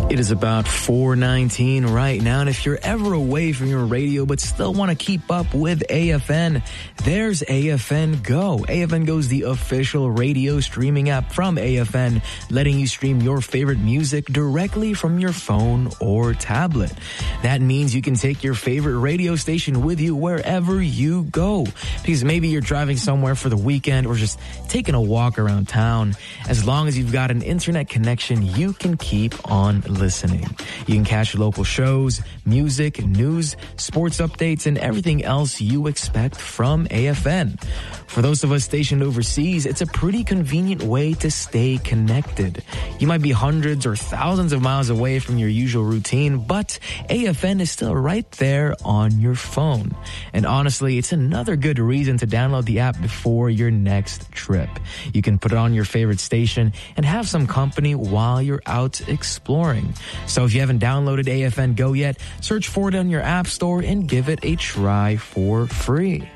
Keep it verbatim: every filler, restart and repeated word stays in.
It is about four nineteen right now, and if you're ever away from your radio but still want to keep up with A F N, there's A F N Go. A F N Go is the official radio streaming app from A F N, letting you stream your favorite music directly from your phone or tablet. That means you can take your favorite radio station with you wherever you go, because maybe you're driving somewhere for the weekend or just taking a walk around town. As long as you've got an internet connection, you can keep on listening. You can catch local shows, music, news, sports updates, and everything else you expect from A F N. For those of us stationed overseas, it's a pretty convenient way to stay connected. You might be hundreds or thousands of miles away from your usual routine, but A F N is still right there on your phone. And honestly, it's another good reason to download the app before your next trip. You can put on your favorite station and have some company while you're out exploring. So if you haven't downloaded A F N Go yet, search for it on your app store and give it a try for free.